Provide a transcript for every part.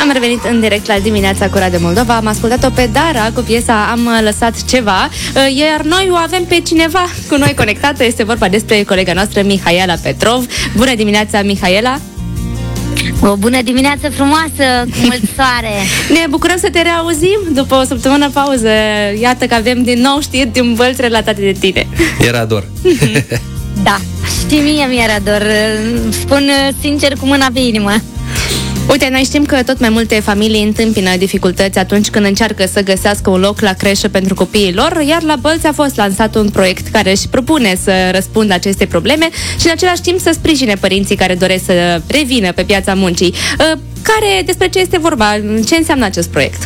Am revenit în direct la dimineața cu Radio Moldova. Am ascultat-o pe Dara cu piesa Am lăsat ceva, iar noi o avem pe cineva cu noi conectată. Este vorba despre colega noastră Mihaela Petrov. Bună dimineața, Mihaela! O bună dimineață frumoasă, cu mult soare. Ne bucurăm să te reauzim după o săptămână pauză. Iată că avem din nou știri din Bălți relatate de tine. Era dor. Da, și mie mi-era dor. Spun sincer cu mâna pe inimă. Uite, noi știm că tot mai multe familii întâmpină dificultăți atunci când încearcă să găsească un loc la creșă pentru copiii lor, iar la Bălți a fost lansat un proiect care își propune să răspundă aceste probleme și în același timp să sprijine părinții care doresc să revină pe piața muncii. Despre ce este vorba? Ce înseamnă acest proiect?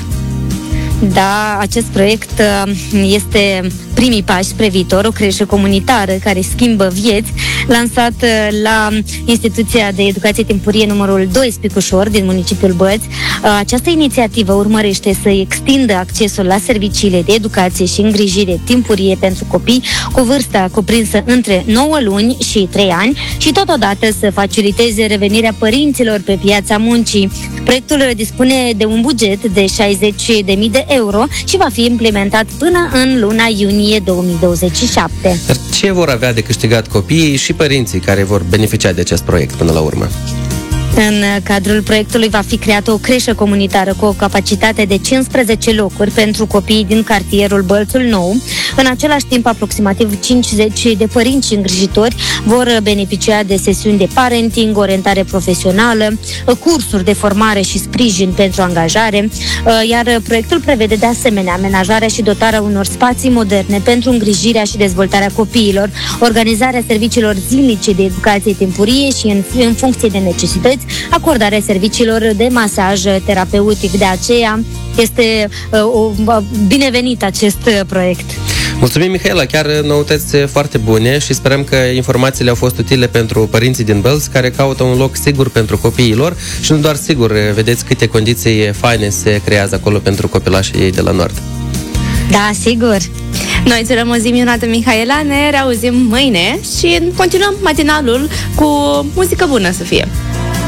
Da, acest proiect este primii pași spre viitor, o creșă comunitară care schimbă vieți, lansat la Instituția de Educație Timpurie numărul 2 Spicușor din municipiul Bălți. Această inițiativă urmărește să extindă accesul la serviciile de educație și îngrijire timpurie pentru copii cu vârsta cuprinsă între 9 luni și 3 ani și totodată să faciliteze revenirea părinților pe piața muncii. Proiectul dispune de un buget de 60.000 de euro și va fi implementat până în luna iunie 2027. Dar ce vor avea de câștigat copiii și părinții care vor beneficia de acest proiect până la urmă? În cadrul proiectului va fi creată o creșă comunitară cu o capacitate de 15 locuri pentru copiii din cartierul Bălțul Nou. În același timp, aproximativ 50 de părinți și îngrijitori vor beneficia de sesiuni de parenting, orientare profesională, cursuri de formare și sprijin pentru angajare, iar proiectul prevede de asemenea amenajarea și dotarea unor spații moderne pentru îngrijirea și dezvoltarea copiilor, organizarea serviciilor zilnice de educație timpurie și în funcție de necesități, acordarea serviciilor de masaj terapeutic. De aceea este binevenit acest proiect. Mulțumim, Mihaela, chiar noutăți foarte bune și sperăm că informațiile au fost utile pentru părinții din Bălți care caută un loc sigur pentru copiii lor și nu doar sigur, vedeți câte condiții faine se creează acolo pentru copilașii ei de la Nord. Da, sigur. Noi îți urăm o zi minunată, Mihaela, ne reauzim mâine și continuăm matinalul cu muzică bună să fie.